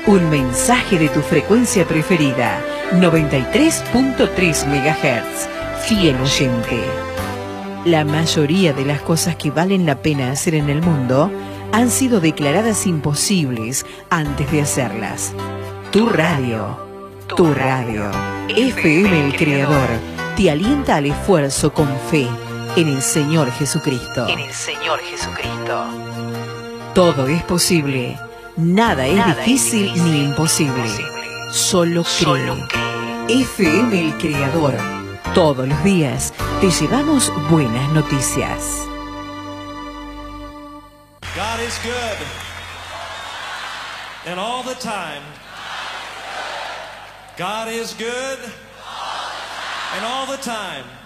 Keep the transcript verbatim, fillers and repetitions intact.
Un mensaje de tu frecuencia preferida, noventa y tres punto tres megahertz. Fiel oyente. La mayoría de las cosas que valen la pena hacer en el mundo han sido declaradas imposibles antes de hacerlas. Tu radio, tu radio, F M El Creador, te alienta al esfuerzo con fe en el Señor Jesucristo. En el Señor Jesucristo. Todo es posible. Nada es Nada difícil, es difícil ni imposible. imposible. Solo, Solo cree. F M El Creador. Todos los días te llevamos buenas noticias. God is good. And all the time. God is good. And all the time.